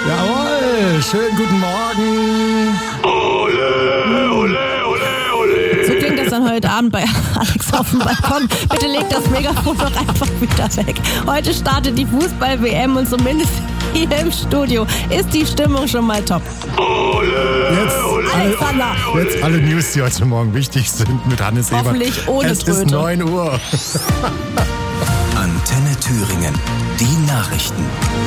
Jawohl, schönen guten Morgen. Ole, ole, ole, ole. So klingt das dann heute Abend bei Alex auf dem Balkon. Bitte leg das Megafon doch einfach wieder weg. Heute startet die Fußball-WM und zumindest hier im Studio ist die Stimmung schon mal top. Jetzt alle News, die heute Morgen wichtig sind mit Hannes Ebert. Hoffentlich ohne Es Tröte. ist 9 Uhr. Antenne Thüringen. Die Nachrichten.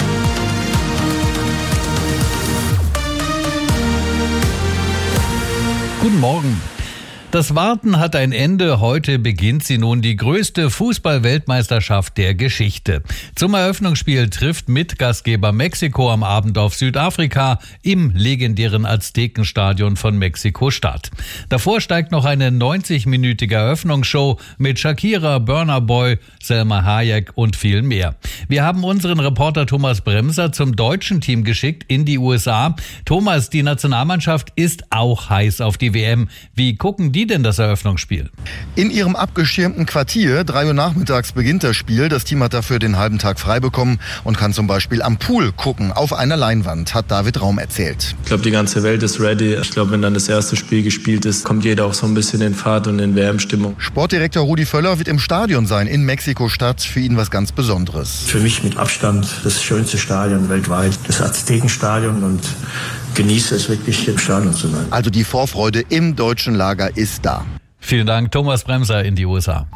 Guten Morgen. Das Warten hat ein Ende. Heute beginnt sie nun, die größte Fußball-Weltmeisterschaft der Geschichte. Zum Eröffnungsspiel trifft Mitgastgeber Mexiko am Abend auf Südafrika im legendären Aztekenstadion von Mexiko-Stadt. Davor steigt noch eine 90-minütige Eröffnungsshow mit Shakira, Burna Boy, Selma Hayek und viel mehr. Wir haben unseren Reporter Thomas Bremser zum deutschen Team geschickt in die USA. Thomas, die Nationalmannschaft ist auch heiß auf die WM. Wie gucken die denn das Eröffnungsspiel? In ihrem abgeschirmten Quartier, 3 Uhr nachmittags beginnt das Spiel. Das Team hat dafür den halben Tag frei bekommen und kann zum Beispiel am Pool gucken, auf einer Leinwand, hat David Raum erzählt. Ich glaube, die ganze Welt ist ready. Ich glaube, wenn dann das erste Spiel gespielt ist, kommt jeder auch so ein bisschen in Fahrt und in WM-Stimmung. Sportdirektor Rudi Völler wird im Stadion sein, in Mexiko-Stadt. Für ihn was ganz Besonderes. Für mich mit Abstand das schönste Stadion weltweit, das Aztekenstadion, und genieße es wirklich, im Stadion zu sein. Also die Vorfreude im deutschen Lager ist da. Vielen Dank, Thomas Bremser in die USA.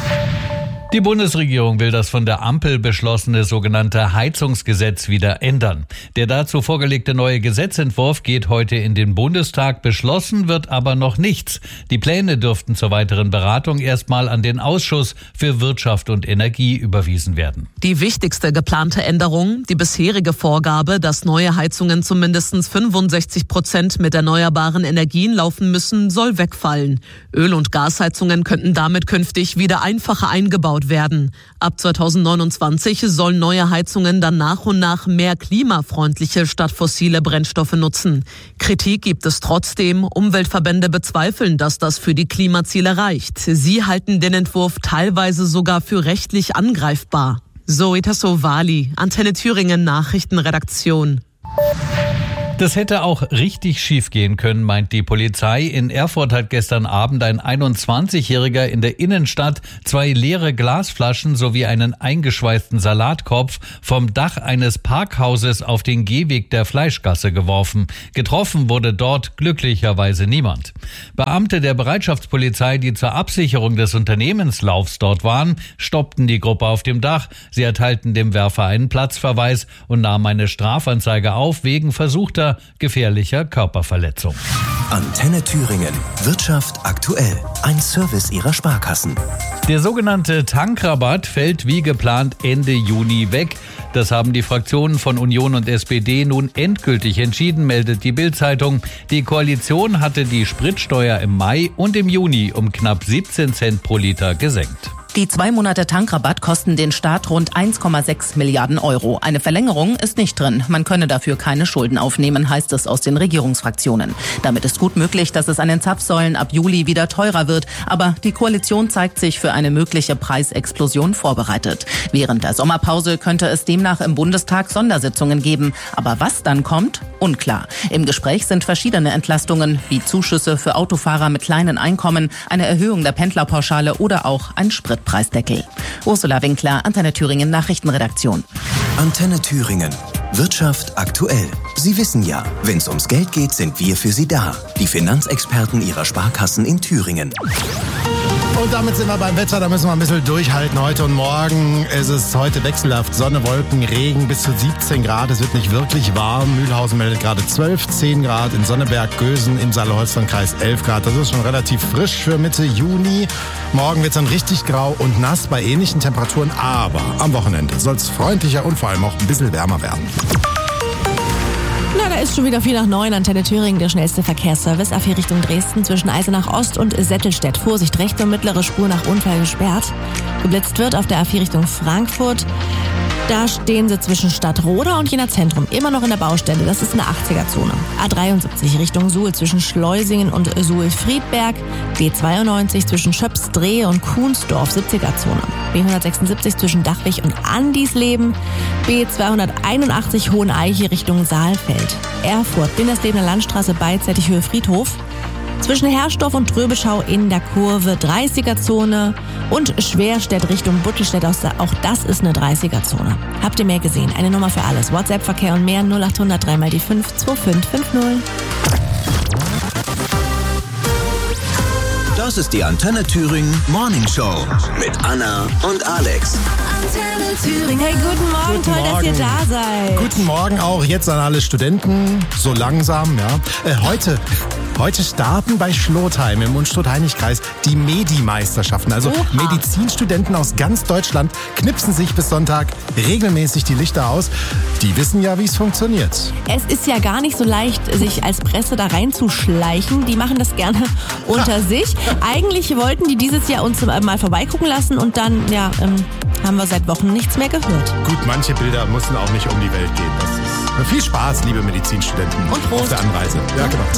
Die Bundesregierung will das von der Ampel beschlossene sogenannte Heizungsgesetz wieder ändern. Der dazu vorgelegte neue Gesetzentwurf geht heute in den Bundestag. Beschlossen wird aber noch nichts. Die Pläne dürften zur weiteren Beratung erstmal an den Ausschuss für Wirtschaft und Energie überwiesen werden. Die wichtigste geplante Änderung, die bisherige Vorgabe, dass neue Heizungen zu mindestens 65% mit erneuerbaren Energien laufen müssen, soll wegfallen. Öl- und Gasheizungen könnten damit künftig wieder einfacher eingebaut werden. Ab 2029 sollen neue Heizungen dann nach und nach mehr klimafreundliche statt fossile Brennstoffe nutzen. Kritik gibt es trotzdem. Umweltverbände bezweifeln, dass das für die Klimaziele reicht. Sie halten den Entwurf teilweise sogar für rechtlich angreifbar. Zoe Tassovali, Antenne Thüringen Nachrichtenredaktion. Das hätte auch richtig schief gehen können, meint die Polizei. In Erfurt hat gestern Abend ein 21-Jähriger in der Innenstadt 2 leere Glasflaschen sowie einen eingeschweißten Salatkopf vom Dach eines Parkhauses auf den Gehweg der Fleischgasse geworfen. Getroffen wurde dort glücklicherweise niemand. Beamte der Bereitschaftspolizei, die zur Absicherung des Unternehmenslaufs dort waren, stoppten die Gruppe auf dem Dach. Sie erteilten dem Werfer einen Platzverweis und nahmen eine Strafanzeige auf wegen versuchter gefährlicher Körperverletzung. Antenne Thüringen. Wirtschaft aktuell. Ein Service Ihrer Sparkassen. Der sogenannte Tankrabatt fällt wie geplant Ende Juni weg. Das haben die Fraktionen von Union und SPD nun endgültig entschieden, meldet die Bild-Zeitung. Die Koalition hatte die Spritsteuer im Mai und im Juni um knapp 17 Cent pro Liter gesenkt. Die 2 Monate Tankrabatt kosten den Staat rund 1,6 Milliarden Euro. Eine Verlängerung ist nicht drin. Man könne dafür keine Schulden aufnehmen, heißt es aus den Regierungsfraktionen. Damit ist gut möglich, dass es an den Zapfsäulen ab Juli wieder teurer wird. Aber die Koalition zeigt sich für eine mögliche Preisexplosion vorbereitet. Während der Sommerpause könnte es demnach im Bundestag Sondersitzungen geben. Aber was dann kommt? Unklar. Im Gespräch sind verschiedene Entlastungen, wie Zuschüsse für Autofahrer mit kleinen Einkommen, eine Erhöhung der Pendlerpauschale oder auch ein Spritpreisdeckel. Ursula Winkler, Antenne Thüringen Nachrichtenredaktion. Antenne Thüringen. Wirtschaft aktuell. Sie wissen ja, wenn es ums Geld geht, sind wir für Sie da. Die Finanzexperten Ihrer Sparkassen in Thüringen. Und damit sind wir beim Wetter, da müssen wir ein bisschen durchhalten heute und morgen. Es ist heute wechselhaft, Sonne, Wolken, Regen bis zu 17 Grad. Es wird nicht wirklich warm. Mühlhausen meldet gerade 12, 10 Grad. In Sonneberg, Gösen im Saale-Holstein-Kreis 11 Grad. Das ist schon relativ frisch für Mitte Juni. Morgen wird es dann richtig grau und nass bei ähnlichen Temperaturen. Aber am Wochenende soll es freundlicher und vor allem auch ein bisschen wärmer werden. Na, da ist schon wieder 8:45, Antenne Thüringen, der schnellste Verkehrsservice. A4 Richtung Dresden zwischen Eisenach Ost und Settelstedt. Vorsicht, rechte und mittlere Spur nach Unfall gesperrt. Geblitzt wird auf der A4 Richtung Frankfurt. Da stehen sie zwischen Stadtroda und Jena Zentrum. Immer noch in der Baustelle. Das ist eine 80er-Zone. A73 Richtung Suhl zwischen Schleusingen und Suhl-Friedberg. B92 zwischen Schöpsdrehe und Kuhnsdorf, 70er-Zone. B176 zwischen Dachwig und Andisleben, B281 Hoheneiche Richtung Saalfeld, Erfurt, Binderslebener Landstraße beidseitig Höhe Friedhof, zwischen Herrsdorf und Tröbeschau in der Kurve 30er-Zone und Schwerstedt Richtung Buttelstedt, auch das ist eine 30er-Zone. Habt ihr mehr gesehen? Eine Nummer für alles. WhatsApp-Verkehr und mehr 0800 3 mal die 5 2550. Das ist die Antenne Thüringen Morning Show mit Anna und Alex. Antenne Thüringen. Hey, guten Morgen, Guten toll, Morgen. dass ihr da seid. Guten Morgen auch jetzt an alle Studenten, so langsam, ja. Heute starten bei Schlotheim im Unstrut-Heinig-Kreis die Medi-Meisterschaften. Also Oha. Medizinstudenten aus ganz Deutschland knipsen sich bis Sonntag regelmäßig die Lichter aus. Die wissen ja, wie es funktioniert. Es ist ja gar nicht so leicht, sich als Presse da reinzuschleichen. Die machen das gerne unter sich. Eigentlich wollten die dieses Jahr uns mal vorbeigucken lassen und dann, haben wir seit Wochen nichts mehr gehört. Gut, manche Bilder mussten auch nicht um die Welt gehen. Das ist viel Spaß, liebe Medizinstudenten. Und Prost. Auf der Anreise. Ja, genau.